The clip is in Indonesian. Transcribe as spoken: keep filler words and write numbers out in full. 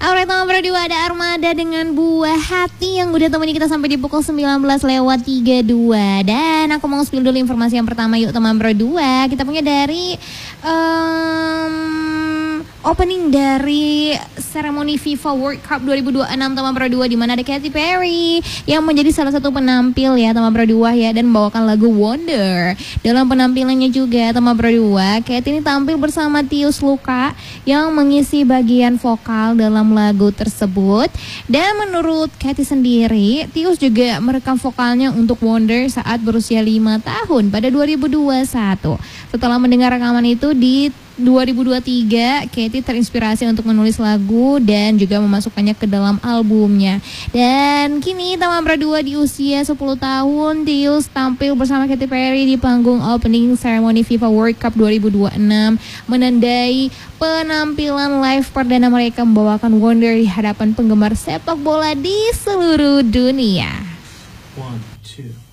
Alright, nomor berdua ada Armada dengan Buah Hati yang udah temani kita sampai di pukul sembilan belas lewat tiga puluh dua. Dan aku mau spill dulu informasi yang pertama yuk teman berdua. Kita punya dari um, opening dari seremoni FIFA World Cup dua ribu dua puluh enam teman berdua, di mana ada Katy Perry yang menjadi salah satu penampil ya teman berdua ya, dan membawakan lagu Wonder. Dalam penampilannya juga teman berdua, Katy ini tampil bersama Tius Luka yang mengisi bagian vokal dalam lagu tersebut. Dan menurut Katy sendiri, Tius juga merekam vokalnya untuk Wonder saat berusia lima tahun pada dua ribu dua puluh satu. Setelah mendengar rekaman itu di dua ribu dua puluh tiga, Katy terinspirasi untuk menulis lagu dan juga memasukkannya ke dalam albumnya. Dan kini teman berdua di usia sepuluh tahun, Tius tampil bersama Katy Perry di panggung opening ceremony FIFA World Cup dua ribu dua puluh enam, menandai penampilan live perdana mereka membawakan Wonder di hadapan penggemar sepak bola di seluruh dunia. One, two.